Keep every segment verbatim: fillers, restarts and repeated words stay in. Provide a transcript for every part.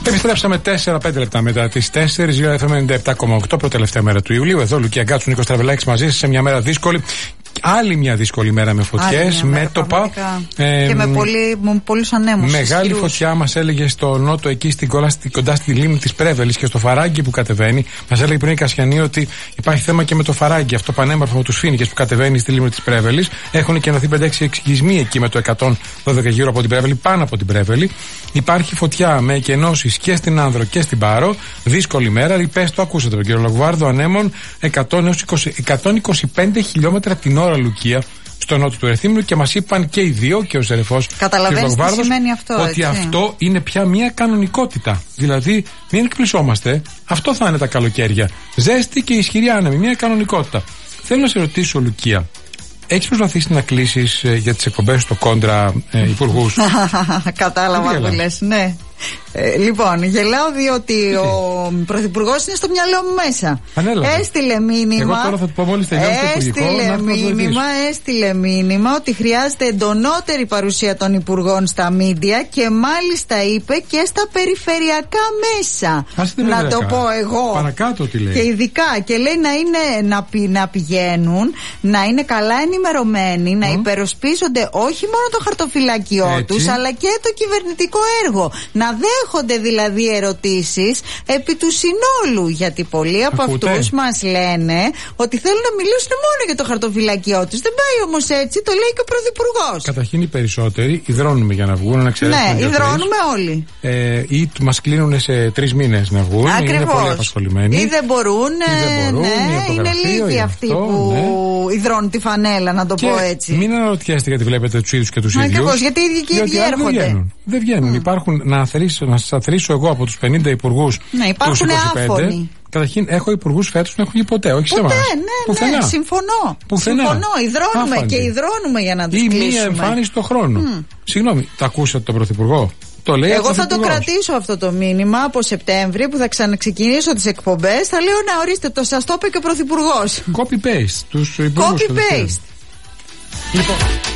Επιστρέψαμε τέσσερα πέντε λεπτά μετά τις τέσσερις, εφ εμ ενενήντα επτά κόμμα οκτώ, πρώτη-τελευταία μέρα του Ιουλίου. Εδώ Λουκία Γκάτσου, Νίκος Τραβελάκης μαζί σας σε μια μέρα δύσκολη. Άλλη μια δύσκολη μέρα με φωτιές, μέτωπα. Ε, και με, πολύ, με πολλούς ανέμους. Μεγάλη ισχυρούς. Φωτιά μας έλεγε στο νότο, εκεί στην κόλλα, κοντά στη λίμνη της Πρέβελης και στο Φαράγγι που κατεβαίνει. Μας έλεγε πριν η Κασιανή ότι υπάρχει θέμα και με το Φαράγγι, αυτό πανέμορφο με τους φοίνικες που κατεβαίνει στη λίμνη της Πρέβελης. Έχουν και ενωθεί πέντε έξι εξηγισμοί εκεί με το εκατόν δώδεκα γύρω από την Πρέβελη, πάνω από την Πρέβελη. Υπάρχει φωτιά με εκενώσεις και στην Άνδρο και στην Πάρο. Δύσκολη μέρα. Ρηπές, το ακούσατε τον κύριο Λαγουβάρδο, ανέμων εκατό έως εκατόν είκοσι πέντε χιλιόμετρα την ώρα, Λουκία, στο νότο του Ερθύμνου, και μας είπαν και οι δύο, και ο Ζερεφός Καταλαβαίνεις τι σημαίνει αυτό, ότι έτσι. αυτό είναι πια μια κανονικότητα. Δηλαδή, μην εκπλησόμαστε, αυτό θα είναι τα καλοκαίρια. Ζέστη και ισχυρή άνεμη, μια κανονικότητα. Θέλω να σε ρωτήσω, Λουκία, έχεις προσπαθήσει να κλείσεις ε, για τις εκπομπές στο κόντρα ε, υπουργούς? Κατάλαβα που λες, ναι. Ε, λοιπόν, γελάω διότι ο Πρωθυπουργός είναι στο μυαλό μου μέσα. Ανέλαβε. Έστειλε μήνυμα. Εγώ τώρα θα του πω μόλις τελειώσει το υπουργικό. Έστειλε μήνυμα, έστειλε μήνυμα ότι χρειάζεται εντονότερη παρουσία των υπουργών στα μίντια, και μάλιστα είπε και στα περιφερειακά μέσα. Να το πω εγώ. Παρακάτω τι λέει. Και ειδικά, και λέει να, είναι, να, πη, να πηγαίνουν, να είναι καλά ενημερωμένοι, mm. να υπεροσπίζονται όχι μόνο το χαρτοφυλάκιό τους, αλλά και το κυβερνητικό έργο. Να δέχονται δηλαδή ερωτήσεις επί του συνόλου, γιατί πολλοί από Ακούτε. αυτούς μας λένε ότι θέλουν να μιλήσουν μόνο για το χαρτοφυλακιό τους. Δεν πάει όμως έτσι, το λέει και ο Πρωθυπουργός. Καταρχήν οι περισσότεροι υδρώνουμε για να βγουν, να ξέρετε. Ναι, υδρώνουμε όλοι. Ε, ή μας κλείνουν σε τρεις μήνες να βγουν. Ακριβώς. Είναι πολύ απασχολημένοι. Ή δεν μπορούν, ή δεν μπορούν ναι, είναι λίγοι αυτοί αυτό, που ναι. υδρώνουν τη φανέλα, να το και πω έτσι. Μην αναρωτιέστε γιατί βλέπετε τους ίδιους και τους ίδιους. Ακριβώς, γιατί οι ίδιοι και οι ίδιοι έρχονται. Δεν βγαίνουν. Δεν βγαίνουν. Mm. Υπάρχουν, να, αθρήσω, να σας αθροίσω εγώ από τους πενήντα υπουργούς. Ναι, υπάρχουν άφωνοι. Καταρχήν, έχω υπουργούς φέτος που δεν έχουν ποτέ, όχι ποτέ, σε εμάς. Ναι, ναι, συμφωνώ. Πουθενά. Συμφωνώ, υδρώνουμε Άφαντη. Και υδρώνουμε για να τους ή κλείσουμε. Ή μία εμφάνιση το χρόνο. Mm. Συγγνώμη, τα ακούσατε τον Πρωθυπουργό? Το λέει. Εγώ θα το κρατήσω αυτό το μήνυμα από Σεπτέμβρη που θα ξαναξεκινήσω τις εκπομπές. Θα λέω να ορίστε, το σας το είπε και ο Πρωθυπουργός. Copy-paste. Τους υπουργούς. Copy-paste. Λοιπόν.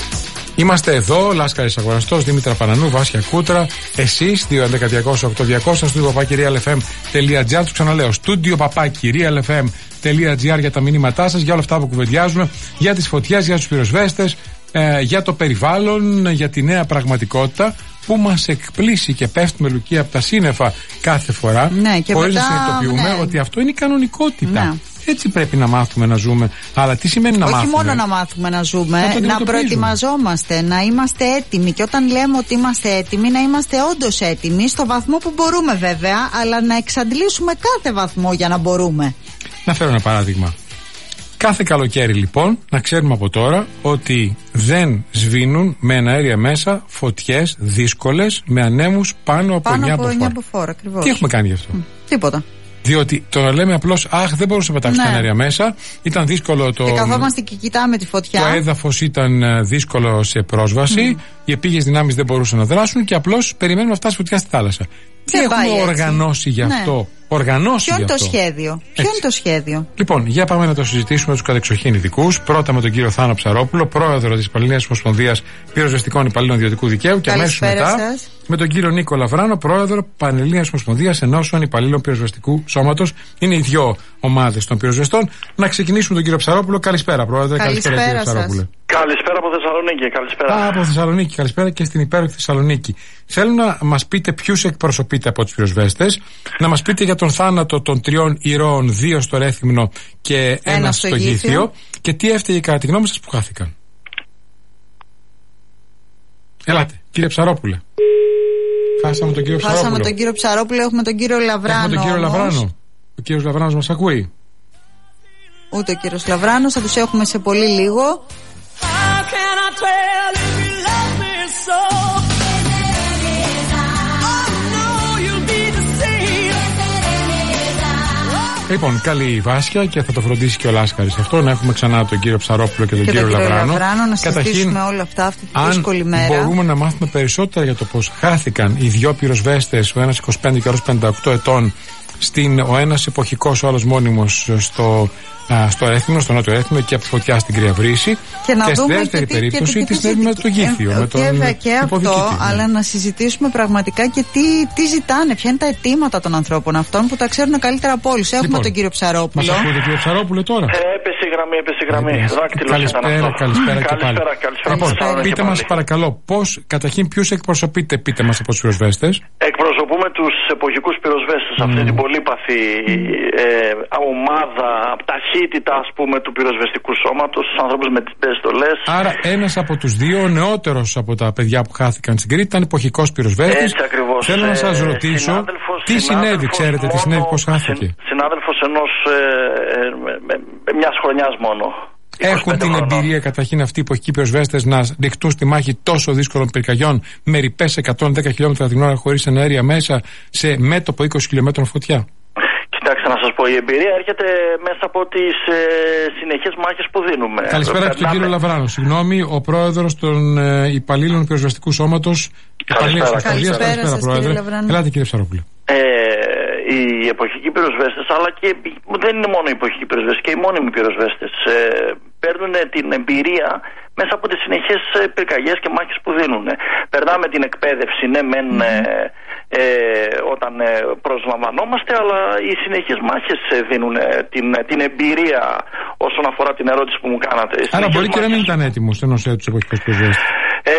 Είμαστε εδώ, Λάσκαρης Αγοραστός, Δήμητρα Πανανού, Βάσια Κούτρα. Εσείς, δύο έντεκα διακόσια οκτώ διακόσια, στούντιο παπάκι real f m τελεία g r. Του ξαναλέω, στούντιο παπάκι real f m τελεία g r για τα μηνύματά σας, για όλα αυτά που κουβεντιάζουμε, για τις φωτιές, για τους πυροσβέστες, ε, για το περιβάλλον, για τη νέα πραγματικότητα που μας εκπλήσει και πέφτουμε, Λουκία, από τα σύννεφα κάθε φορά. Ναι, και χωρίς μετά, να συνειδητοποιούμε ναι. ότι αυτό είναι η κανονικότητα. Ναι. Έτσι πρέπει να μάθουμε να ζούμε. Αλλά τι σημαίνει να Όχι μάθουμε? Όχι μόνο να μάθουμε να ζούμε, να, να προετοιμαζόμαστε, να είμαστε έτοιμοι. Και όταν λέμε ότι είμαστε έτοιμοι, να είμαστε όντως έτοιμοι, στο βαθμό που μπορούμε βέβαια, αλλά να εξαντλήσουμε κάθε βαθμό για να μπορούμε. Να φέρω ένα παράδειγμα. Κάθε καλοκαίρι λοιπόν, να ξέρουμε από τώρα ότι δεν σβήνουν με εναέρια μέσα φωτιές δύσκολες με ανέμους πάνω από πάνω εννιά από φορά. Τι έχουμε κάνει γι' αυτό? Mm, τίποτα. Διότι το να λέμε απλώς, αχ, δεν μπορούσε να πετάξει ναι. τα εναέρια μέσα, ήταν δύσκολο το. Και καθόμαστε και κοιτάμε τη φωτιά. Το έδαφος ήταν δύσκολο σε πρόσβαση, mm. οι επίγειες δυνάμεις δεν μπορούσαν να δράσουν και απλώς περιμένουμε να φτάσει φωτιά στη θάλασσα. Τι έχουμε οργανώσει γι' αυτό? Ναι. Οργανώσει Ποιο είναι το αυτό. σχέδιο? Ποιο είναι το σχέδιο? Λοιπόν, για πάμε να το συζητήσουμε με τους κατεξοχήν ειδικούς. Πρώτα με τον κύριο Θάνο Ψαρόπουλο, πρόεδρο της Πανελλήνιας Ομοσπονδίας Πυροσβεστικών Υπαλλήλων Ιδιωτικού Δικαίου. Και αμέσως μετά σας. με τον κύριο Νίκο Λαβράνο, πρόεδρο Πανελλήνιας Ομοσπονδίας Ενώσεων Υπαλλήλων Πυροσβεστικού Σώματος. Είναι οι δυο ομάδες των πυροσβεστών. Να ξεκινήσουμε τον κύριο Ψαρόπουλο. Καλησπέρα, πρόεδρε. Καλησπέρα, Καλησπέρα κύριε Ψαρόπουλε. Καλησπέρα από Θεσσαλονίκη. Καλησπέρα. Α, από Θεσσαλονίκη. Καλησπέρα και στην υπέροχη Θεσσαλονίκη. Θέλω να μας πείτε ποιους εκπροσωπείτε από τους πυροσβέστες, να μας πείτε για τον θάνατο των τριών ηρώων, δύο στο Ρέθυμνο και ένα, ένα στο, στο Γήθιο, Γήθιο, και τι έφταιγε κατά τη γνώμη σας που χάθηκαν. Ελάτε, κύριε Ψαρόπουλε. Χάσαμε τον κύριο Ψαρόπουλο. Χάσαμε τον κύριο Ψαρόπουλο, έχουμε τον κύριο Λαβράνο. Έχουμε τον κύριο όμως. Λαβράνο. Ο κύριος Λαβράνος μας ακούει? Ούτε ο κύριος Λαβράνος, θα τους έχουμε σε πολύ λίγο. Λοιπόν, καλή Βάσια, και θα το φροντίσει και ο Λάσκαρης αυτό, να έχουμε ξανά τον κύριο Ψαρόπουλο και τον και κύριο, τον κύριο Λαβράνο. Λαβράνο. Να συζητήσουμε όλα αυτά αυτή τη δύσκολη μέρα. Αν μπορούμε να μάθουμε περισσότερα για το πώς χάθηκαν οι δυο πυροσβέστες, ο ένας είκοσι πέντε και ο άλλος πενήντα οκτώ ετών, στην, ο ένας εποχικός, ο άλλος μόνιμος στο, α, στο Ρέθυμνο, στο Νότιο Ρέθυμνο και από τη φωτιά στην Κρυαβρύση. Και, και στη δεύτερη και περίπτωση τι, τι, τι συνέβη με το Γήθιο. Ε, με τον βέβαια και αυτό, ναι. αλλά να συζητήσουμε πραγματικά και τι, τι ζητάνε, ποια είναι τα αιτήματα των ανθρώπων αυτών που τα ξέρουν καλύτερα από όλους. Έχουμε λοιπόν, τον κύριο Ψαρόπουλο. Μας ακούτε, κύριο Ψαρόπουλο, τώρα. Ε, έπεσε η γραμμή, έπεσε η γραμμή. Καλησπέρα, καλησπέρα και πάλι. Καλησπέρα, λοιπόν, πείτε μας παρακαλώ, πώς, καταρχήν ποιους εκπροσωπείτε, πείτε μας από τους πυροσβέστες. Εκπροσωπούμε τους εποχικούς πυροσβέστες, mm. αυτή την πολύπαθη ε, ομάδα, ταχύτητα ας πούμε του πυροσβεστικού σώματος, τους ανθρώπους με τις πιστολές. Άρα ένας από τους δύο, ο νεότερος από τα παιδιά που χάθηκαν στην Κρήτη, ήταν εποχικός πυροσβέστης. Έτσι ακριβώς. Θέλω να σας ρωτήσω, τι συνέβη, ξέρετε, τι συνέβη, πώς χάθηκε. Συνάδελφος ενός ε, ε, ε, μιας χρονιάς μόνο. Έχουν την χρονών. Εμπειρία καταρχήν αυτοί οι εποχικοί πυροσβέστες να ρηχτούν στη μάχη τόσο δύσκολων πυρκαγιών με ρηπές εκατόν δέκα χιλιόμετρα την ώρα χωρίς εναέρια μέσα σε μέτωπο είκοσι χιλιόμετρων φωτιά. Κοιτάξτε να σας πω, η εμπειρία έρχεται μέσα από τις ε, συνεχείς μάχες που δίνουμε. Καλησπέρα και στον κύριο Λαβράνο. Συγγνώμη, ο πρόεδρος των ε, υπαλλήλων πυροσβεστικού σώματος. Καλησπέρα, καλησπέρα, καλησπέρα σας, κύριε Λαβράνο. Ελάτε, κύριε Ψαρόπουλε. Ε, οι εποχικοί πυροσβέστες, αλλά και δεν είναι μόνο οι εποχικοί πυροσβέστες, και οι μόνιμοι πυροσβέστες ε, παίρνουν την εμπειρία μέσα από τις συνεχείς πυρκαγιές και μάχες που δίνουν. Περνάμε την εκπαίδευση, ναι, μεν mm. ε, ε, όταν ε, προσλαμβανόμαστε, αλλά οι συνεχείς μάχες δίνουν την, την εμπειρία όσον αφορά την ερώτηση που μου κάνατε. Άρα μπορεί και να μην ήταν έτοιμος ενός έτους εποχικός πυροσβέστης. Ε,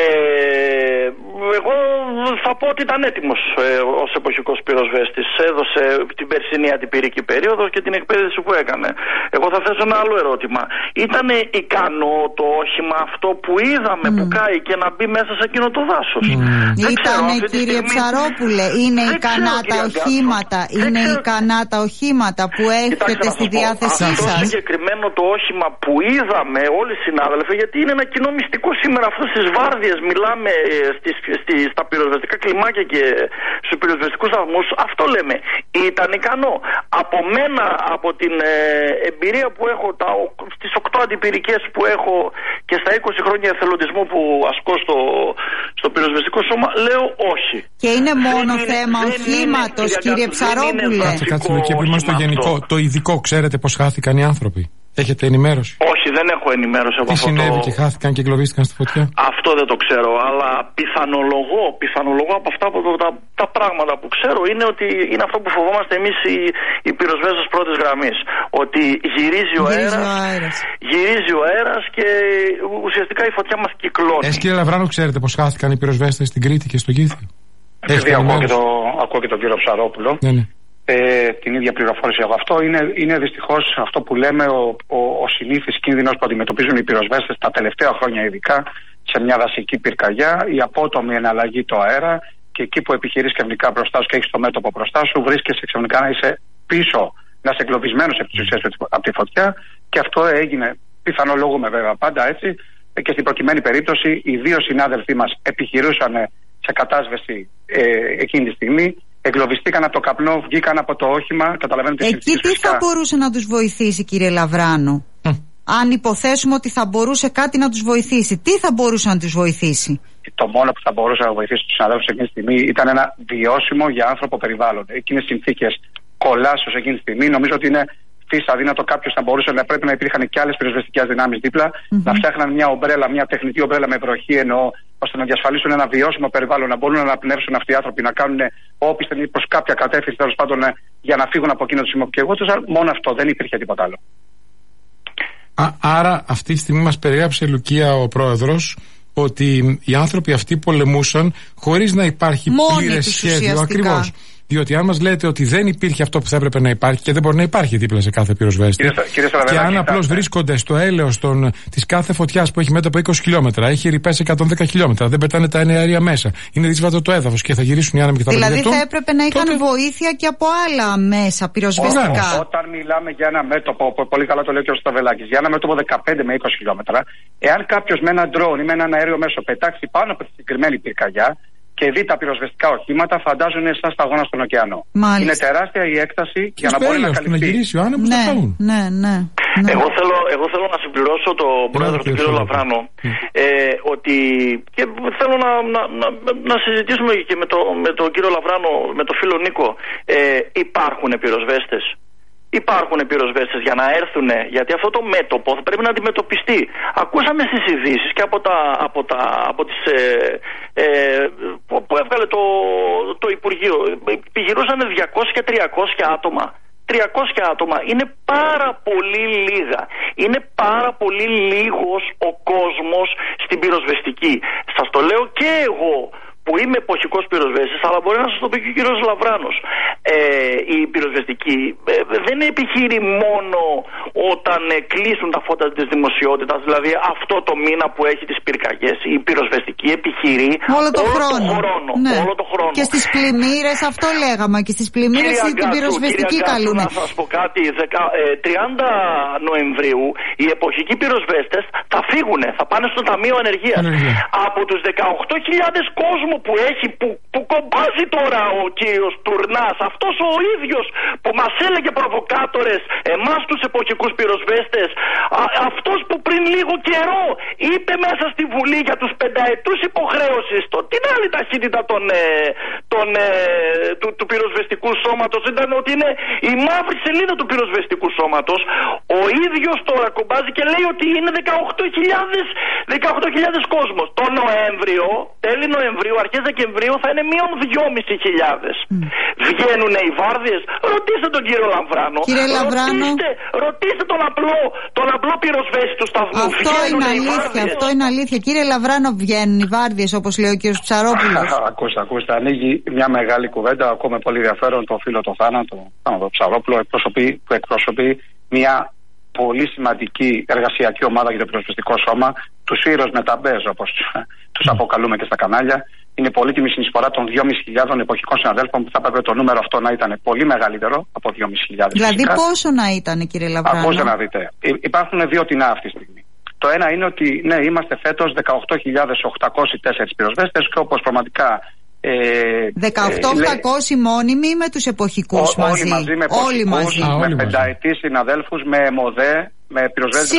εγώ θα πω ότι ήταν έτοιμος ε, ως εποχικός πυροσβέστης. Έδωσε την περσινή αντιπυρική περίοδο και την εκπαίδευση που έκανε. Εγώ θα θέσω ένα άλλο ερώτημα. Ήταν ικανό το όχημα αυτό που είδαμε mm. που κάει και να μπει μέσα σε εκείνο το δάσος? Mm. Ήταν, κύριε στιγμή... Ψαρόπουλε, είναι δεν ικανά ξέρω, τα οχήματα, είναι ξέρω... ικανά τα οχήματα που έχετε στη διάθεσή σας? Αυτό συγκεκριμένο το όχημα που είδαμε όλοι οι συνάδελφοι, γιατί είναι ένα κοινό μυστικό σήμερα αυτό στις βάρδιες, μιλάμε στις, στις, στα πυροσβεστικά κλιμάκια και στους πυροσβεστικούς σταθμούς, αυτό λέμε, ήταν ικανό. Από μένα, από την ε, εμπειρία που έχω, τα, στις οκτώ αντιπυρικές που έχω και στα είκοσι χρόνια εθελοντισμού που ασκώ στο, στο πυροσβεστικό σώμα, λέω όχι. Και είναι μόνο δεν θέμα οχήματος, κύριε Ψαρόπουλε. Κάτσε, κάτσε, και που είμαστε στο γενικό, το ειδικό, ξέρετε πώς χάθηκαν οι άνθρωποι? Έχετε ενημέρωση? Όχι, δεν έχω ενημέρωση από Τι αυτό. Τι συνέβη το... και χάθηκαν και εγκλωβίστηκαν στη φωτιά? Αυτό δεν το ξέρω, αλλά πιθανολογώ, πιθανολογώ από αυτά από το, τα, τα πράγματα που ξέρω είναι ότι είναι αυτό που φοβόμαστε εμείς οι, οι πυροσβέστες πρώτης γραμμής. Ότι γυρίζει ο αέρας, γυρίζει ο αέρας και ουσιαστικά η φωτιά μας κυκλώνει. Εσείς, κύριε Λαβράνο, ξέρετε πώς χάθηκαν οι πυροσβέστες στην Κρήτη και στο Γήθιο? Επειδή ακούω και, το, ακούω και τον κύριο Ψαρόπουλο. Ναι, ναι. Ε, την ίδια πληροφόρηση από αυτό. Είναι, είναι δυστυχώς αυτό που λέμε ο, ο, ο συνήθις κίνδυνος που αντιμετωπίζουν οι πυροσβέστες τα τελευταία χρόνια, ειδικά σε μια δασική πυρκαγιά, η απότομη εναλλαγή του αέρα, και εκεί που επιχειρείς ξαφνικά μπροστά σου και έχεις το μέτωπο μπροστά σου, βρίσκεσαι ξαφνικά να είσαι πίσω, να είσαι εγκλωβισμένος επί της ουσίας από τη φωτιά, και αυτό έγινε, πιθανολογούμε βέβαια πάντα έτσι, και στην προκειμένη περίπτωση οι δύο συνάδελφοί μας επιχειρούσαν σε κατάσβεση ε, εκείνη τη στιγμή. Εγκλωβιστήκαν από το καπνό, βγήκαν από το όχημα, καταλαβαίνετε. Εκεί τι θα μπορούσε να τους βοηθήσει, κύριε Λαβράνο? Mm. Αν υποθέσουμε ότι θα μπορούσε κάτι να τους βοηθήσει, τι θα μπορούσε να τους βοηθήσει? Το μόνο που θα μπορούσε να βοηθήσει τους συναδέλφους εκείνη τη στιγμή ήταν ένα βιώσιμο για άνθρωπο περιβάλλον. Εκείνες συνθήκες κολάσεως εκείνη τη στιγμή, νομίζω ότι είναι φύσα αδύνατο κάποιος να μπορούσε να πρέπει να υπήρχαν και άλλες πυροσβεστικές δυνάμεις δίπλα, mm-hmm. να φτιάχναν μια ομπρέλα, μια τεχνητή ομπρέλα με βροχή, εννοώ, ώστε να διασφαλίσουν ένα βιώσιμο περιβάλλον, να μπορούν να αναπνεύσουν αυτοί οι άνθρωποι, να κάνουν όπισθεν προς κάποια κατεύθυνση τέλος πάντων για να φύγουν από εκείνο το σημείο. Και εγώ τους μόνο αυτό, δεν υπήρχε τίποτα άλλο. Α, άρα αυτή τη στιγμή μας περιέγραψε, Λουκία, ο πρόεδρος, ότι οι άνθρωποι αυτοί πολεμούσαν χωρίς να υπάρχει πλήρες σχέδιο. Ακριβώς. Διότι αν μας λέτε ότι δεν υπήρχε αυτό που θα έπρεπε να υπάρχει, και δεν μπορεί να υπάρχει δίπλα σε κάθε πυροσβέστη, και αν απλώς βρίσκονται στο έλεος της κάθε φωτιάς που έχει μέτωπο είκοσι χιλιόμετρα, έχει ρηπές εκατόν δέκα χιλιόμετρα, δεν πετάνε τα αέρια μέσα, είναι δύσβατο το έδαφος και θα γυρίσουν οι άνεμοι και θα δηλαδή πεταχτούν. Δηλαδή θα έπρεπε να είχαν τότε... βοήθεια και από άλλα μέσα πυροσβεστικά. Όταν, όταν μιλάμε για ένα μέτωπο, πολύ καλά το λέει και ο Σταβελάκης, για ένα μέτωπο δεκαπέντε με είκοσι χιλιόμετρα, εάν κάποιος με ένα ντρόουν ή με έναν αέριο μέσο πετάξει πάνω από τη συγκεκριμένη πυρκαγιά και δει τα πυροσβεστικά οχήματα, φαντάζουν σαν σταγόνα στον ωκεανό. Μάλιστα. Είναι τεράστια η έκταση και για να μπορεί να καλυφθεί. Να γυρίσει ο άνεμος, ναι, θα ναι, ναι. Ναι. Εγώ, θέλω, εγώ θέλω να συμπληρώσω τον πρόεδρο του κύριο Λαβράνο ε, ότι και θέλω να, να, να, να συζητήσουμε και με, το, με τον κύριο Λαβράνο, με τον φίλο Νίκο. Ε, υπάρχουν πυροσβέστες. Υπάρχουν πυροσβέστες για να έρθουν, γιατί αυτό το μέτωπο θα πρέπει να αντιμετωπιστεί. Ακούσαμε στις ειδήσεις και από, τα, από, τα, από τις ε, ε, που έβγαλε το, το Υπουργείο, πηγηρούσαν διακόσια και τριακόσια άτομα. τριακόσια άτομα είναι πάρα πολύ λίγα. Είναι πάρα πολύ λίγος ο κόσμος στην πυροσβεστική. Σας το λέω και εγώ που είμαι εποχικός πυροσβέστης, αλλά μπορεί να σας το πει και ο κύριος Λαβράνος. Ε, η πυροσβεστική ε, δεν επιχείρει μόνο όταν ε, κλείσουν τα φώτα της δημοσιότητας, δηλαδή αυτό το μήνα που έχει τις πυρκαγιές. Η πυροσβεστική επιχειρεί όλο το όλο χρόνο. Το χρόνο, ναι. όλο το χρόνο. Και στις πλημμύρες, αυτό λέγαμε, και στις πλημμύρες την πυροσβεστική καλούν. Να σας πω κάτι, τριάντα Νοεμβρίου οι εποχικοί πυροσβέστες θα φύγουν, θα πάνε στο Ταμείο Ανεργίας. Από τους δεκαοκτώ χιλιάδες κόσμο που έχει, που, που κομπάζει τώρα ο κύριος Τουρνάς, αυτός ο ίδιος που μας έλεγε προβοκάτορες εμάς τους εποχικούς πυροσβέστες, α, αυτός που πριν λίγο καιρό είπε μέσα στη Βουλή για τους πενταετούς υποχρέωσης, το, την άλλη ταχύτητα των, ε, των, ε, του, του πυροσβεστικού σώματος ήταν ότι είναι η μαύρη σελίδα του πυροσβεστικού σώματος. Ο ίδιος τώρα κομπάζει και λέει ότι είναι δεκαοκτώ χιλιάδες κόσμος. Το Νοέμβριο, τέλη Νοεμβρίου, αρχές Δεκεμβρίου θα είναι μείον δυόμισι χιλιάδες. Mm. Βγαίνουν οι βάρδιες. Ρωτήστε τον κύριο Λαβράνο. Κύριε Λαβράνο. Ρωτήστε, ρωτήστε τον απλό, τον απλό πυροσβέστη του σταθμού. Αυτό είναι αλήθεια. Αυτό είναι αλήθεια. Κύριε Λαβράνο, βγαίνουν οι βάρδιες όπως λέει ο κύριος Ψαρόπουλος. Ακούστε, ακούστε. Ανοίγει μια μεγάλη κουβέντα. Ακόμα πολύ ενδιαφέρον το φίλο το Θάνατο, το Ψαρόπουλο, που εκπροσωπεί μια πολύ σημαντική εργασιακή ομάδα για το πυροσβεστικό σώμα, τους ήρωες με τα μπέζ, όπως τους αποκαλούμε και στα κανάλια. Είναι πολύτιμη συνεισφορά των δυόμισι χιλιάδες εποχικών συναδέλφων, που θα έπρεπε το νούμερο αυτό να ήταν πολύ μεγαλύτερο από δυόμισι χιλιάδες. Δηλαδή, φυσικά. Πόσο να ήταν, κύριε Λαβράνο? Ακούστε να δείτε. Υπάρχουν δύο τεινά αυτή τη στιγμή. Το ένα είναι ότι ναι, είμαστε φέτος δεκαοκτώ χιλιάδες οκτακόσιοι τέσσερις πυροσβέστες και όπως πραγματικά. Ε, δεκαοκτώ χιλιάδες οκτακόσιοι ε, μόνιμοι με τους εποχικούς ό, μαζί. Όλοι μαζί με εποχικούς, με πενταετής συναδέλφους, με ΕΜΟΔΕ, με πυροσβέστες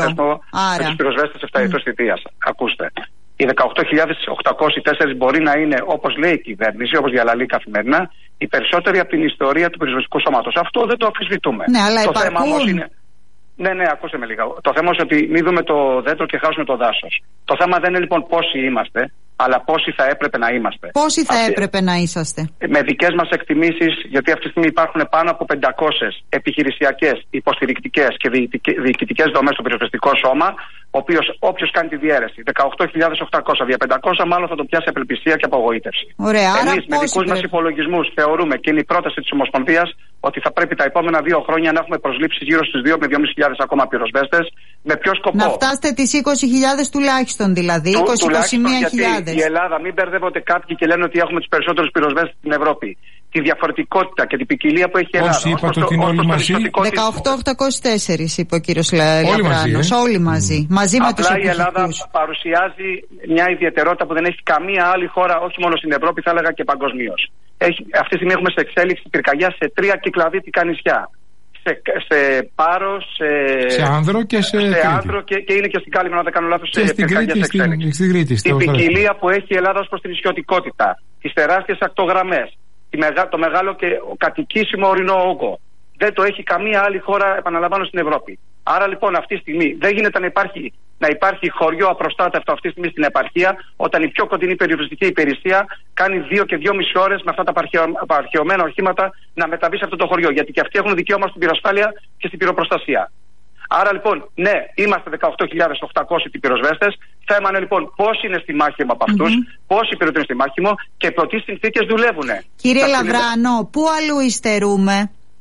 με τους πυροσβέστες εφταετούς θητείας. Ακούστε. Οι δεκαοκτώ χιλιάδες οκτακόσιοι τέσσερις μπορεί να είναι, όπως λέει η κυβέρνηση, όπως διαλαλεί καθημερινά, οι περισσότεροι από την ιστορία του πυροσβεστικού σώματος. Αυτό δεν το αμφισβητούμε. Ναι, αλλά το υπαρκούν. θέμα όμως είναι. Ναι, ναι, ακούστε με λίγα. Το θέμα είναι ότι μην δούμε το δέντρο και χάσουμε το δάσος. Το θέμα δεν είναι λοιπόν πόσοι είμαστε, αλλά πόσοι θα έπρεπε να είμαστε. Πόσοι θα αυτή, έπρεπε να είσαστε? Με δικές μας εκτιμήσεις, γιατί αυτή τη στιγμή υπάρχουν πάνω από πεντακόσιες επιχειρησιακές, υποστηρικτικές και διοικητικές δομές στο πυροσβεστικό σώμα, ο οποίος όποιος κάνει τη διαίρεση δεκαοκτώ χιλιάδες οκτακόσια δια πεντακόσια, μάλλον θα το πιάσει απελπισία και απογοήτευση. Εμείς με δικούς μας υπολογισμούς θεωρούμε, και είναι η πρόταση της Ομοσπονδίας, ότι θα πρέπει τα επόμενα δύο χρόνια να έχουμε προσλήψει γύρω στους δύο με δυόμισι χιλιάδες ακόμα πυροσβέστες. Με ποιο σκοπό? Να φτάσετε τις είκοσι χιλιάδες τουλάχιστον, δηλαδή. είκοσι με είκοσι μία χιλιάδες. Η Ελλάδα, μην μπερδεύονται κάποιοι και λένε ότι έχουμε τους περισσότερους πυροσβέστες στην Ευρώπη. Τη διαφορετικότητα και την ποικιλία που έχει η Ελλάδα. Όσοι είπατε ότι είναι όλοι μαζί. δεκαοκτώ χιλιάδες οκτακόσιοι τέσσερις είπε ο κύριος Λαβράνος. Όλοι μαζί. Ε? Μαζί με τους εποχικούς. Απλά η Ελλάδα παρουσιάζει μια ιδιαιτερότητα που δεν έχει καμία άλλη χώρα, όχι μόνο στην Ευρώπη, θα έλεγα και παγκοσμίως. Αυτή τη στιγμή έχουμε σε εξέλιξη πυρκαγιά σε τρία κυκλαδίτικα νησιά. Σε, σε Πάρο, σε, σε Άνδρο και σε, σε Άνδρο και, και είναι και στην Κάλυμνα, αν δεν κάνω λάθος, σε πυρκαγιά σε εξέλιξη. Στην Κρήτη, η ποικιλία που έχει η Ελλάδα ως προς την νησιωτικότητα, τις τεράστιες ακτογραμμές, το μεγάλο και κατοικήσιμο ορεινό όγκο. Δεν το έχει καμία άλλη χώρα, επαναλαμβάνω, στην Ευρώπη. Άρα λοιπόν αυτή τη στιγμή δεν γίνεται να υπάρχει, να υπάρχει χωριό απροστάτευτο αυτή τη στιγμή στην επαρχία, όταν η πιο κοντινή περιοριστική υπηρεσία κάνει δύο και δυόμιση ώρες με αυτά τα απαρχαιωμένα οχήματα να μεταβεί σε αυτό το χωριό. Γιατί και αυτοί έχουν δικαίωμα στην πυροσφάλεια και στην πυροπροστασία. Άρα λοιπόν, ναι, είμαστε δεκαοκτώ χιλιάδες οκτακόσιοι πυροσβέστες. Θέμα είναι λοιπόν πόσοι είναι στη μάχη από αυτούς, mm-hmm. πόσοι πυροτρέχουν στη μάχη μου και υπό τι συνθήκες δουλεύουν. Κύριε Λαβράνο, πού αλλού υστερούμε?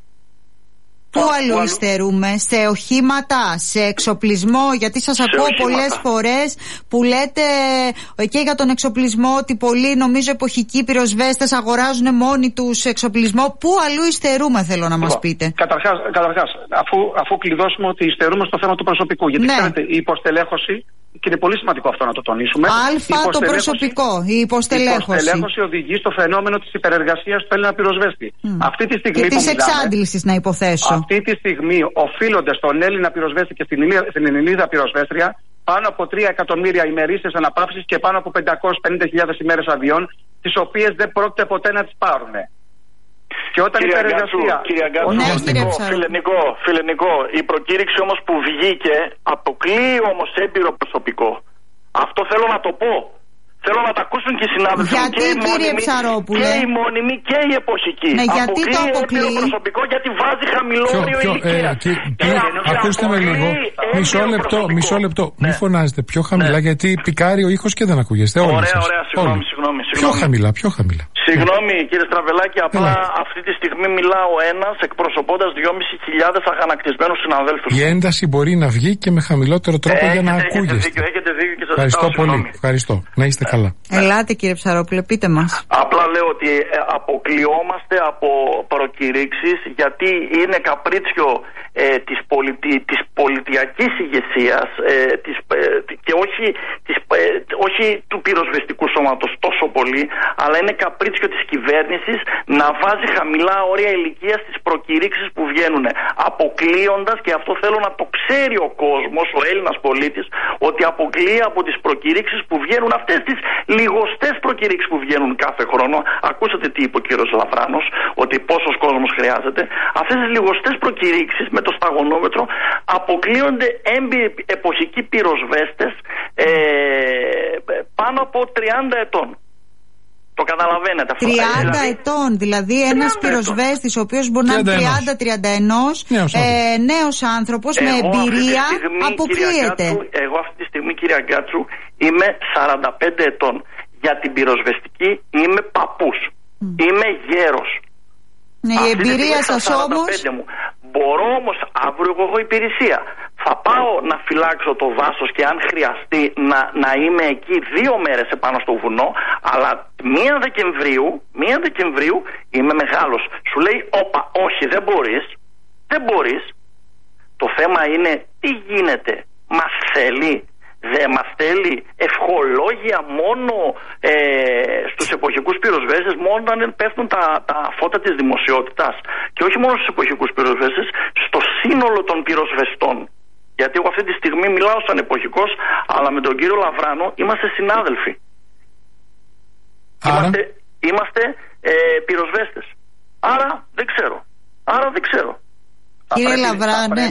Πού αλλού υστερούμε? Σε οχήματα, σε εξοπλισμό? Γιατί σας σε ακούω οχήματα. Πολλές φορές που λέτε και για τον εξοπλισμό ότι πολλοί, νομίζω, εποχικοί πυροσβέστες αγοράζουν μόνοι τους εξοπλισμό. Πού αλλού υστερούμε, θέλω να μας πείτε? Καταρχάς, καταρχάς αφού, αφού κλειδώσουμε ότι υστερούμε στο θέμα του προσωπικού. Γιατί ναι. ξέρετε, η υποστελέχωση και είναι πολύ σημαντικό αυτό να το τονίσουμε. Αλφα το προσωπικό, η υποστελέχωση. Η υποστελέχωση οδηγεί στο φαινόμενο της υπερεργασίας του Έλληνα πυροσβέστη. Mm. Αυτή τη στιγμή. Και της εξάντλησης, να υποθέσω. Αυτή τη στιγμή οφείλονται στον Έλληνα πυροσβέστη και στην Ελληνίδα πυροσβέστρια πάνω από τρία εκατομμύρια ημερήσιες αναπαύσεις και πάνω από πεντακόσιες πενήντα χιλιάδες ημέρες αδειών, τις οποίες δεν πρόκειται ποτέ να τις πάρουν. Και όταν κύριε η υπερεργασία. Κύριε Αγκάτσου, ναι, φιλενικό, φιλενικό. Η προκήρυξη όμως που βγήκε αποκλείει όμως έμπειρο προσωπικό. Αυτό θέλω να το πω. Θέλω να τα ακούσουν και οι συνάδελφοι. Γιατί, και οι κύριε μόνιμοι, Ψαρόπουλε? Και οι μόνιμοι και οι εποχικοί. Ναι, γιατί αποκλείει το αποκλείει έμπειρο προσωπικό γιατί βάζει χαμηλό όριο ηλικίας. Ε, ακούστε με λίγο. Μισό λεπτό, μισό λεπτό. Ναι. Μην φωνάζετε πιο χαμηλά, ναι, γιατί πικάρει ο ήχος και δεν ακούγεστε. Όλοι ωραία, σας. ωραία, συγγνώμη, συγγνώμη, συγγνώμη. Πιο χαμηλά, πιο χαμηλά. Συγγνώμη κύριε Στραβελάκη, απλά Έλα. αυτή τη στιγμή μιλάω ένας εκπροσωπώντας δυόμισι χιλιάδες αγανακτισμένους συναδέλφους. Η ένταση μπορεί να βγει και με χαμηλότερο τρόπο έχετε, για να έχετε ακούγεστε. Δίκιο, έχετε δίκιο και σας Ευχαριστώ ζητάω, πολύ. συγγνώμη. Ευχαριστώ. Να είστε καλά. Ελάτε κύριε Ψαρόπουλε, πείτε μας. Απλά λέω ότι αποκλειόμαστε από προκηρύξεις γιατί είναι καπρίτσιο ε, της, πολιτι, της πολιτιακής ηγεσίας ε, της, ε, και όχι, της, ε, όχι του πυροσβεστικού σώματος τόσο πολύ, αλλά είναι καπρίτσιο της κυβέρνησης να βάζει χαμηλά όρια ηλικίας στις προκηρύξεις που βγαίνουν, αποκλείοντας, και αυτό θέλω να το ξέρει ο κόσμος, ο Έλληνας πολίτης, ότι αποκλείει από τις προκηρύξεις που βγαίνουν, αυτές τις λιγοστές προκηρύξεις που βγαίνουν κάθε χρόνο. Ακούσατε τι είπε ο κύριος Λαφράνος, ότι πόσος κόσμος χρειάζεται. Αυτές τις λιγοστές προκηρύξεις με το σταγονόμετρο αποκλείονται έμπειροι εποχικοί πυροσβέστες ε, πάνω από τριάντα ετών. Το καταλαβαίνετε αυτό. τριάντα δηλαδή, ετών, δηλαδή ένας πυροσβέστης ο οποίος μπορεί να είναι τριάντα τριάντα ένα νέος, ε, νέος άνθρωπος εγώ με εμπειρία στιγμή, αποκλείεται. Γκάτσου, εγώ αυτή τη στιγμή, κύριε Αγκάτσου, είμαι σαράντα πέντε ετών. Για την πυροσβεστική είμαι παππούς. Mm. Είμαι γέρος. Ναι, η εμπειρία σας όμως. Μου. Μπορώ όμως αύριο εγώ έχω υπηρεσία. Θα πάω να φυλάξω το δάσος και αν χρειαστεί να, να είμαι εκεί δύο μέρες επάνω στο βουνό, αλλά μία Δεκεμβρίου, μία Δεκεμβρίου είμαι μεγάλος. Σου λέει, όπα, όχι, δεν μπορείς, δεν μπορείς. Το θέμα είναι τι γίνεται, μας θέλει. Δεν μας θέλει ευχολόγια μόνο ε, στους εποχικούς πυροσβέστες, μόνο αν πέφτουν τα, τα φώτα της δημοσιότητας. Και όχι μόνο στους εποχικούς πυροσβέστες, στο σύνολο των πυροσβεστών. Γιατί εγώ αυτή τη στιγμή μιλάω σαν εποχικός, αλλά με τον κύριο Λαβράνο είμαστε συνάδελφοι. Άρα... Είμαστε, είμαστε ε, πυροσβέστες. Άρα δεν ξέρω. Άρα δεν ξέρω. Κύριε Λαβράνε,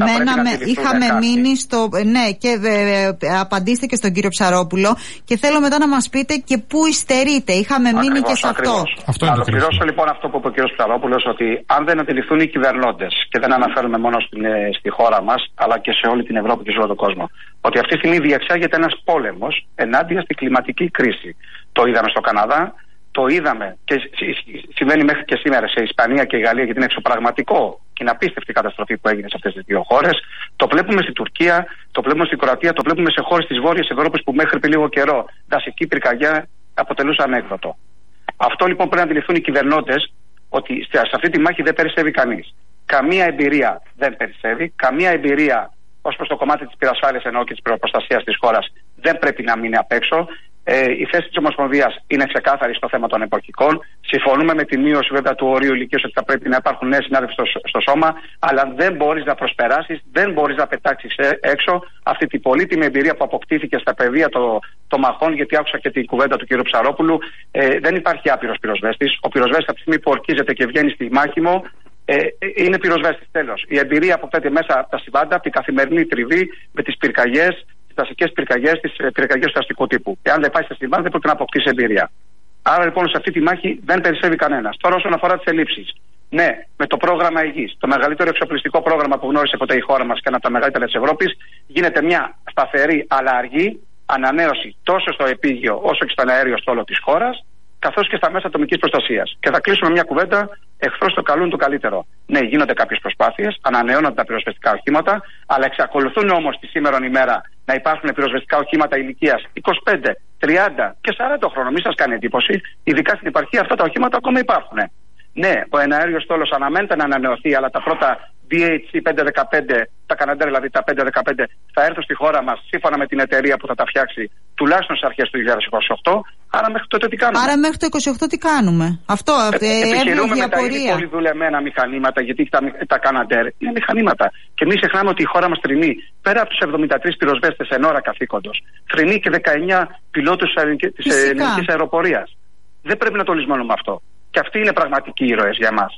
είχαμε μείνει στο. Ναι, και ε, ε, απαντήστε και στον κύριο Ψαρόπουλο και θέλω μετά να μας πείτε και πού υστερείτε. Είχαμε ακριβώς, μείνει και σε αυτό. αυτό να ολοκληρώσω λοιπόν αυτό που είπε ο κύριος Ψαρόπουλος, ότι αν δεν αντιληφθούν οι κυβερνώντες, και δεν αναφέρουμε μόνο στην, στη χώρα μας, αλλά και σε όλη την Ευρώπη και σε όλο τον κόσμο, ότι αυτή τη στιγμή διεξάγεται ένας πόλεμος ενάντια στη κλιματική κρίση. Το είδαμε στο Καναδά. Το είδαμε και συμβαίνει μέχρι και σήμερα σε Ισπανία και Γαλλία, γιατί είναι εξωπραγματικό και είναι απίστευτη η καταστροφή που έγινε σε αυτές τις δύο χώρες. Το βλέπουμε στην Τουρκία, το βλέπουμε στην Κροατία, το βλέπουμε σε χώρες της Βόρειας Ευρώπης που μέχρι πριν λίγο καιρό δασική πυρκαγιά αποτελούσε ανέκδοτο. Αυτό λοιπόν πρέπει να αντιληφθούν οι κυβερνώντες, ότι σε αυτή τη μάχη δεν περισσεύει κανείς. Καμία εμπειρία δεν περισσεύει, καμία εμπειρία ως προς το κομμάτι της πυρασφάλειας ενώ και της πυροπροστασίας της χώρας δεν πρέπει να μείνει απ' έξω. Ε, η θέση της Ομοσπονδίας είναι ξεκάθαρη στο θέμα των εποχικών. Συμφωνούμε με τη μείωση βέβαια του ορίου ηλικίας ότι θα πρέπει να υπάρχουν νέοι συνάδελφοι στο, στο σώμα, αλλά δεν μπορείς να προσπεράσεις, δεν μπορείς να πετάξεις έξω αυτή την πολύτιμη εμπειρία που αποκτήθηκε στα πεδία των το μαχών, γιατί άκουσα και την κουβέντα του κ. Ψαρόπουλου. Ε, δεν υπάρχει άπειρος πυροσβέστης. Ο πυροσβέστης από τη στιγμή που ορκίζεται και βγαίνει στη μάχημο ε, είναι πυροσβέστης. Τέλος. Η εμπειρία που πέτει μέσα από τα συμβάντα, από την καθημερινή τριβή με τις πυρκαγιές, τις δασικές πυρκαγιές, τις πυρκαγιές του αστικού τύπου. Εάν δεν πάει στα συμβάντα, δεν πρέπει να αποκτήσει εμπειρία. Άρα λοιπόν σε αυτή τη μάχη δεν περισσεύει κανένας. Τώρα όσον αφορά τις ελλείψεις. Ναι, με το πρόγραμμα Υγιής, το μεγαλύτερο εξοπλιστικό πρόγραμμα που γνώρισε ποτέ η χώρα μας και ένα από τα μεγαλύτερα της Ευρώπης, γίνεται μια σταθερή αλλά αργή ανανέωση τόσο στο επίγειο όσο και στον αέριο στόλο της χώρας, καθώς και στα μέσα ατομικής προστασίας. Και θα κλείσουμε μια κουβέντα, εχθρός το καλούν το καλύτερο. Ναι, γίνονται κάποιες προσπάθειες, ανανεώνονται τα πυροσβεστικά οχήματα, αλλά εξακολουθούν όμως τη σήμερον ημέρα να υπάρχουν πυροσβεστικά οχήματα ηλικίας είκοσι πέντε, τριάντα και σαράντα χρόνων. Μην σας κάνει εντύπωση, ειδικά στην επαρχία αυτά τα οχήματα ακόμα υπάρχουν. Ναι, ο εναέριος στόλος αναμένεται να ανανεωθεί, αλλά τα πρώτα ντι έιτς σι πεντακόσια δεκαπέντε, τα Καναντέρ δηλαδή τα πεντακόσια δεκαπέντε, θα έρθουν στη χώρα μας σύμφωνα με την εταιρεία που θα τα φτιάξει τουλάχιστον στις αρχές του είκοσι είκοσι οκτώ. Άρα μέχρι τότε τι κάνουμε. Άρα μέχρι το είκοσι οκτώ τι κάνουμε. Αυτό ε, επιχειρούμε με τα ήδη πολύ δουλεμένα μηχανήματα, γιατί τα, τα Καναντέρ είναι μηχανήματα. Και μην ξεχνάμε ότι η χώρα μας θρηνεί πέρα από τους εβδομήντα τρεις πυροσβέστες εν ώρα καθήκοντος, θρηνεί και δεκαεννιά πιλότους της ελληνικής αεροπορίας. Δεν πρέπει να το λησμονούμε αυτό. Και αυτοί είναι πραγματικοί ήρωες για εμάς.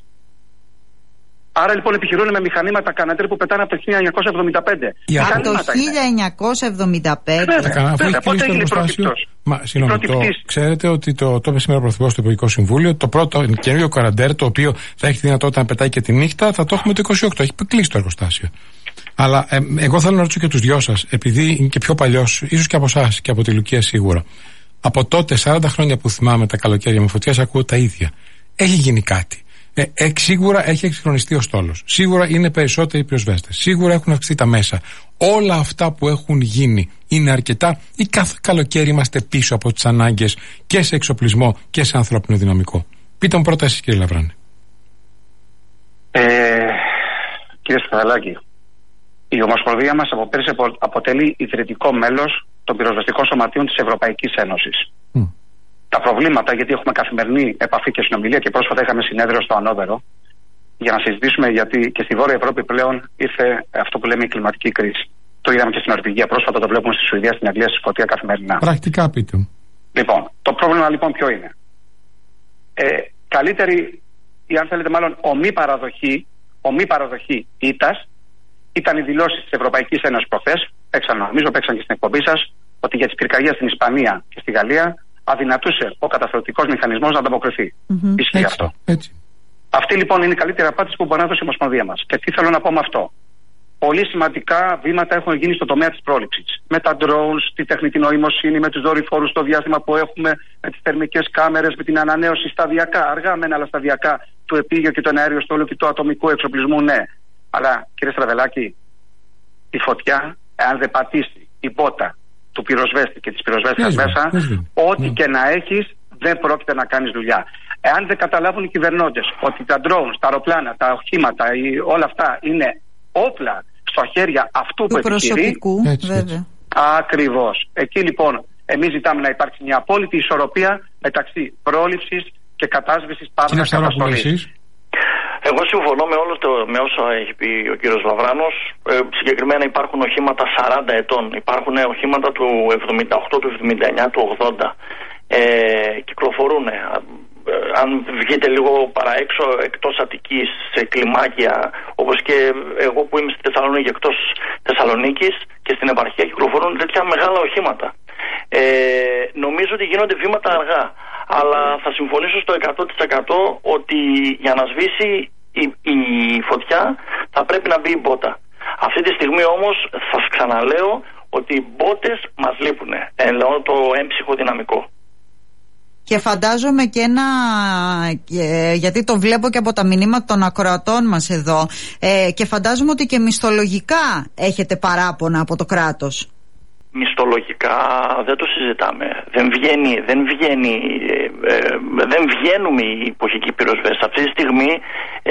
Άρα λοιπόν επιχειρούν με μηχανήματα Καναντέρ που πετάνε από το χίλια εννιακόσια εβδομήντα πέντε. Από το χίλια εννιακόσια εβδομήντα πέντε. Αφού έχει κλείσει το εργοστάσιο. Μα, συγγνώμη, το, ξέρετε ότι το, το είπε σήμερα ο Πρωθυπουργός στο Υπουργικό Συμβούλιο. Το πρώτο καινούριο Καναντέρ, το οποίο θα έχει τη δυνατότητα να πετάει και τη νύχτα, θα το έχουμε το είκοσι οκτώ. Έχει κλείσει το εργοστάσιο. Αλλά ε, εγώ θέλω να ρωτήσω και τους δυο σας, επειδή είναι και πιο παλιός, ίσως και από εσάς και από τη Λουκία σίγουρα. Από τότε, σαράντα χρόνια που θυμάμαι τα καλοκαίρια με φωτιές, ακούω τα ίδια. Έχει γίνει κάτι. Ε, ε, σίγουρα έχει εξυγχρονιστεί ο στόλος. Σίγουρα είναι περισσότεροι πυροσβέστες. Σίγουρα έχουν αυξηθεί τα μέσα. Όλα αυτά που έχουν γίνει είναι αρκετά, ή κάθε καλοκαίρι είμαστε πίσω από τις ανάγκες και σε εξοπλισμό και σε ανθρώπινο δυναμικό? Πείτε μου πρώτα εσείς, κύριε Λαβράνη. Ε, κύριε Σταθαλάκη, η Ομοσπονδία μας από πέρσι αποτελεί ιδρυτικό μέλος των πυροσβεστικών σωματείων της Ευρωπαϊκής Ένωσης. Mm. Τα προβλήματα, γιατί έχουμε καθημερινή επαφή και συνομιλία και πρόσφατα είχαμε συνέδριο στο Ανόβερο για να συζητήσουμε, γιατί και στη Βόρεια Ευρώπη πλέον ήρθε αυτό που λέμε η κλιματική κρίση. Το είδαμε και στην Νορβηγία πρόσφατα, το βλέπουμε στη Σουηδία, στην Αγγλία, στη Σκωτία καθημερινά. Πρακτικά πείτε μου. Λοιπόν, το πρόβλημα λοιπόν ποιο είναι? Ε, καλύτερη, ή αν θέλετε μάλλον ομή παραδοχή, ομή παραδοχή ήττας ήταν οι δηλώσεις της Ευρωπαϊκής Ένωσης προχθές, παίξαν, νομίζω παίξαν και στην εκπομπή σας, ότι για τις πυρκαγιές στην Ισπανία και στη Γαλλία αδυνατούσε ο καταστροφικός μηχανισμός να ανταποκριθεί. Mm-hmm. Ισχύει έτσι, αυτό. Έτσι. Αυτή λοιπόν είναι η καλύτερη απάντηση που μπορεί να δώσει η Ομοσπονδία μας. Και τι θέλω να πω με αυτό? Πολύ σημαντικά βήματα έχουν γίνει στο τομέα της πρόληψης. Με τα drones, τη τεχνητή νοημοσύνη, με τους δορυφόρους, το διάστημα που έχουμε, με τις θερμικές κάμερες, με την ανανέωση σταδιακά, αργά μεν αλλά σταδιακά, του επίγειο και του εναέριου στόλου και του ατομικού εξοπλισμού, ναι. Αλλά κύριε Στραβελάκη, η φωτιά, εάν δεν πατήσει η πότα του πυροσβέστη και της πυροσβέστης μέσα, ό,τι και να έχεις δεν πρόκειται να κάνεις δουλειά. Εάν δεν καταλάβουν οι κυβερνώντες ότι τα drones, τα αεροπλάνα, τα οχήματα, όλα αυτά είναι όπλα στα χέρια αυτού του που επιχειρεί. Έτσι, βέβαια. Ακριβώς. Εκεί λοιπόν εμείς ζητάμε να υπάρξει μια απόλυτη ισορροπία μεταξύ πρόληψης και κατάσβεσης παύλας καταστολής. Εγώ συμφωνώ με όλο το, με όσα έχει πει ο κύριος Λαβράνος. Ε, συγκεκριμένα υπάρχουν οχήματα σαράντα ετών, υπάρχουν οχήματα του εβδομήντα οκτώ, του εβδομήντα εννιά, του ογδόντα. Ε, κυκλοφορούν. Ε, αν βγείτε λίγο παραέξω, εκτός Αττικής, σε κλιμάκια, όπως και εγώ που είμαι στη Θεσσαλονίκη, εκτός Θεσσαλονίκης και στην επαρχία, κυκλοφορούν τέτοια μεγάλα οχήματα. Ε, νομίζω ότι γίνονται βήματα αργά, αλλά θα συμφωνήσω στο εκατό τοις εκατό ότι για να σβήσει η, η φωτιά θα πρέπει να μπει η μπότα. Αυτή τη στιγμή όμως σας ξαναλέω ότι οι μπότες μας λείπουν, εννοώ το έμψυχο δυναμικό. Και φαντάζομαι και ένα, γιατί το βλέπω και από τα μηνύματα των ακροατών μας εδώ, ε, και φαντάζομαι ότι και μισθολογικά έχετε παράπονα από το κράτος. Μισθολογικά δεν το συζητάμε. Δεν βγαίνει, δεν βγαίνει, ε, ε, δεν βγαίνουμε οι εποχικοί πυροσβέστες. Αυτή τη στιγμή ε,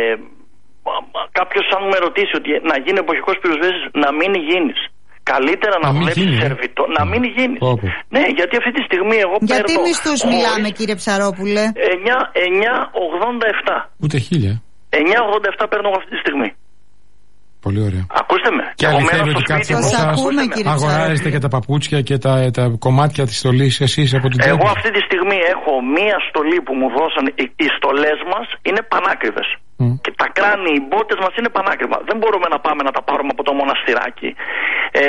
κάποιος αν με ρωτήσει ότι να γίνει εποχικός πυροσβέστης, να μην γίνεις. Καλύτερα να, να δουλέψεις σερβιτό, να μην γίνεις. Oh. Ναι, γιατί αυτή τη στιγμή εγώ γιατί παίρνω... Γιατί μισθούς χωρίς... μιλάμε, κύριε Ψαρόπουλε? εννιά ογδόντα επτά. Ούτε χίλια. εννιά ογδόντα επτά παίρνω αυτή τη στιγμή. Πολύ ωραία. Ακούστε με. Και αληθεύει ότι κάτι από εσάς αγοράζετε και τα παπούτσια και τα, τα κομμάτια της στολής εσείς από την Εγώ αυτή τη στιγμή έχω μία στολή που μου δώσαν. Οι, οι στολές μας είναι πανάκριβες. Mm. Και τα κράνη, οι μπότες μας είναι πανάκριβα. Δεν μπορούμε να πάμε να τα πάρουμε από το μοναστηράκι. Ε,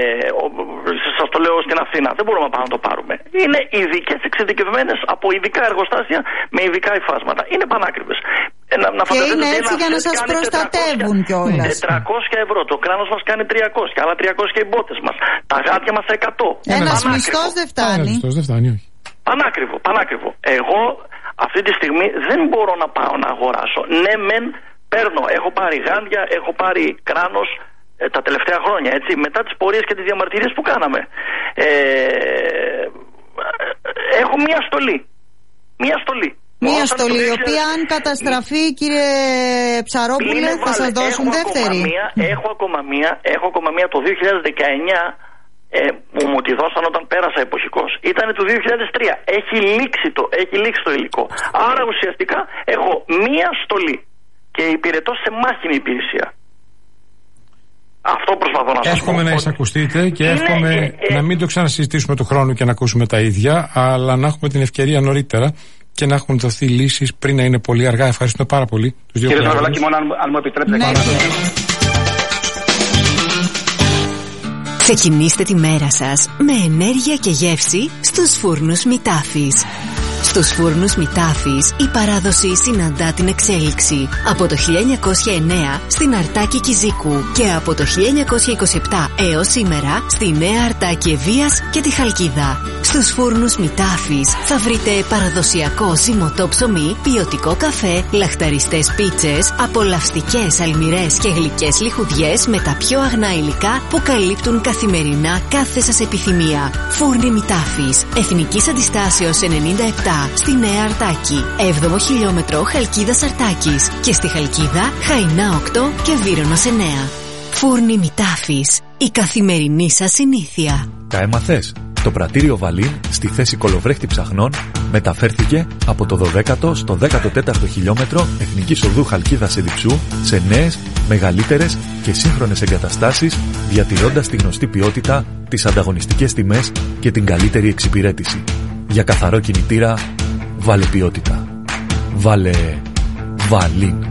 σας το λέω στην Αθήνα. Δεν μπορούμε να πάμε να το πάρουμε. Είναι ειδικές εξειδικευμένες από ειδικά εργοστάσια με ειδικά υφάσματα. Είναι πανάκριβες. Ε, να, να και είναι έτσι για να σας προστατεύουν κιόλας. τετρακόσια ευρώ. Το κράνος μας κάνει τριακόσια. Άλλα τριακόσια οι μπότες μας. Τα γάτια μας εκατό. Ένας μισθός δεν φτάνει. Ένας δεν φτάνει, όχι. Πανάκριβο, πανάκριβο. Εγώ αυτή τη στιγμή δεν μπορώ να πάω να αγοράσω. Ναι, μεν παίρνω. Έχω πάρει γάντια, έχω πάρει κράνος ε, τα τελευταία χρόνια, έτσι, μετά τις πορείες και τις διαμαρτυρίες που κάναμε. Ε, έχω μία στολή. Μία στολή. Μία στολή, η οποία αν καταστραφεί, κύριε Ψαρόπουλε, θα σας δώσουν έχω δεύτερη. Ακόμα μία, έχω, ακόμα μία, έχω ακόμα μία το δύο χιλιάδες δεκαεννιά ε, που μου τη δώσαν όταν πέρασα εποχικός. Ήταν το δύο χιλιάδες τρία. Έχει λήξει το, έχει λήξει το υλικό. Άρα ουσιαστικά έχω μία στολή και υπηρετώ σε μάχημη υπηρεσία. Αυτό προσπαθώ να σας πω. Εύχομαι να εισακουστείτε και είναι, εύχομαι ε, ε, να μην το ξανασυζητήσουμε του χρόνου και να ακούσουμε τα ίδια, αλλά να έχουμε την ευκαιρία νωρίτερα και να έχουν δοθεί λύσεις πριν να είναι πολύ αργά. Ευχαριστούμε πάρα πολύ τους δύο. Κύριε Ζαρβελάκη, μόνο αν, αν μου επιτρέπετε. Ναι. Ξεκινήστε τη μέρα σας με ενέργεια και γεύση στους φούρνους Μητάφης. Στους φούρνους Μητάφης η παράδοση συναντά την εξέλιξη. Από το χίλια εννιακόσια εννέα στην Αρτάκη Κιζίκου και από το χίλια εννιακόσια είκοσι επτά έως σήμερα στη Νέα Αρτάκη Ευβοίας και τη Χαλκίδα. Στους φούρνους Μητάφης θα βρείτε παραδοσιακό ζυμωτό ψωμί, ποιοτικό καφέ, λαχταριστές πίτσες, απολαυστικές αλμυρές και γλυκές λιχουδιές με τα πιο αγνά υλικά που καλύπτουν καθημερινά κάθε σας επιθυμία. Φούρνοι Μητάφης, Εθνικής Αντιστάσεως ενενήντα επτά στη Νέα Αρτάκη, έβδομο χιλιόμετρο Χαλκίδας Αρτάκης και στη Χαλκίδα Χαϊνά οκτώ και Βύρονος εννέα. Φούρνοι Μητάφης, η καθημερινή σας συνήθεια. Τα έμαθες? Το πρατήριο Βαλίν στη θέση κολοβρέχτη ψαχνών μεταφέρθηκε από το δωδέκατο στο δέκατο τέταρτο χιλιόμετρο Εθνικής Οδού Χαλκίδας Εδιψού σε νέες, μεγαλύτερες και σύγχρονες εγκαταστάσεις, διατηρώντας τη γνωστή ποιότητα, τις ανταγωνιστικές τιμές και την καλύτερη εξυπηρέτηση. Για καθαρό κινητήρα, βάλε ποιότητα. Βάλε Βαλίν.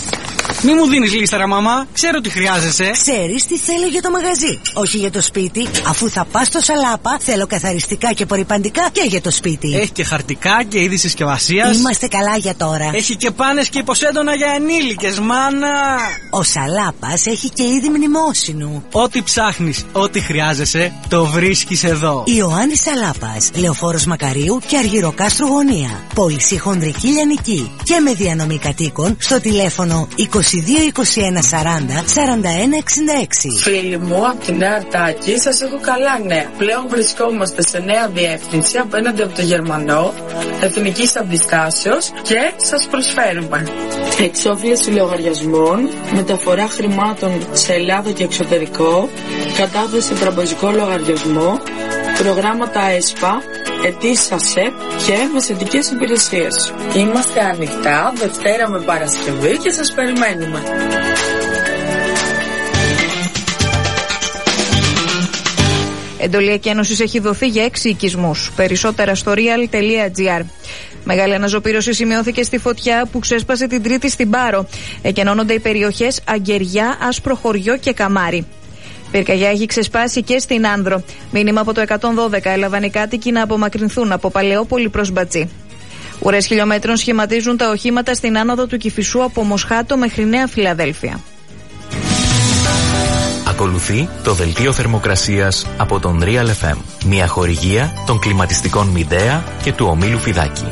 Μη μου δίνεις λίστα, ρε μαμά. Ξέρω τι χρειάζεσαι. Ξέρεις τι θέλω για το μαγαζί. Όχι για το σπίτι. Αφού θα πας στο Σαλάπα, θέλω καθαριστικά και απορρυπαντικά και για το σπίτι. Έχει και χαρτικά και είδη συσκευασίας. Είμαστε καλά για τώρα. Έχει και πάνες και υποσέντονα για ενήλικες, μάνα. Ο Σαλάπας έχει και είδη μνημόσυνου. Ό,τι ψάχνεις, ό,τι χρειάζεσαι, το βρίσκεις εδώ. Ιωάννης Σαλάπας, Λεωφόρος Μακαρίου και Αργυροκάστρου Γωνία. Πώληση χονδρική λιανική και με διανομή κατοίκων στο τηλέφωνο είκοσι δύο είκοσι ένα σαράντα σαράντα ένα εξήντα έξι. Φίλοι μου από τη Νέα Αρτάκη, σας έχω καλά νέα. Πλέον βρισκόμαστε σε νέα διεύθυνση απέναντι από το Γερμανό, Εθνικής Αντιστάσεως και σας προσφέρουμε εξόφληση λογαριασμών, μεταφορά χρημάτων σε Ελλάδα και εξωτερικό, κατάθεση τραπεζικό λογαριασμό, προγράμματα ΕΣΠΑ, αιτήσεις ΑΣΕΠ και μεσαιτικές υπηρεσίες. Είμαστε ανοιχτά Δευτέρα με Παρασκευή και σας περιμένουμε. Εντολή εκένωσης έχει δοθεί για έξι οικισμούς. Περισσότερα στο real.gr. Μεγάλη αναζωπήρωση σημειώθηκε στη φωτιά που ξέσπασε την Τρίτη στην Πάρο. Εκενώνονται οι περιοχές Αγκεριά, Άσπρο Χωριό και Καμάρι. Πυρκαγιά έχει ξεσπάσει και στην Άνδρο. Μήνυμα από το εκατόν δώδεκα έλαβαν οι κάτοικοι να απομακρυνθούν από Παλαιόπολη προς Μπατζή. Ουρές χιλιόμετρων σχηματίζουν τα οχήματα στην άνοδο του Κηφισού από Μοσχάτο μέχρι Νέα Φιλαδέλφια. Ακολουθεί το δελτίο θερμοκρασίας από τον Real εφ εμ. Μια χορηγία των κλιματιστικών Μιντέα και του ομίλου Φιδάκη.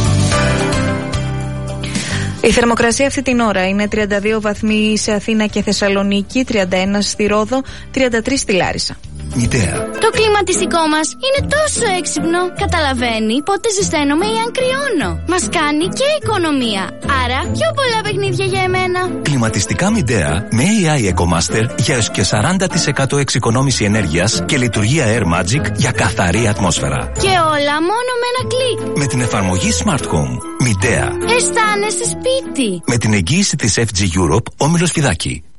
Η θερμοκρασία αυτή την ώρα είναι τριάντα δύο βαθμοί σε Αθήνα και Θεσσαλονίκη, τριάντα ένα στη Ρόδο, τριάντα τρία στη Λάρισα. Μητέα. Το κλιματιστικό μας είναι τόσο έξυπνο. Καταλαβαίνει πότε ζεσταίνομαι ή αν κρυώνω. Μας κάνει και οικονομία. Άρα πιο πολλά παιχνίδια για εμένα. Κλιματιστικά Μητέα με έι άι EcoMaster για έως και σαράντα τοις εκατό εξοικονόμηση ενέργειας και λειτουργία Air Magic για καθαρή ατμόσφαιρα. Και όλα μόνο με ένα κλικ. Με την εφαρμογή Smart Home. Μητέα. Αισθάνεσαι σπίτι. Με την εγγύηση της εφ τζι Europe, όμιλος Φιδάκη.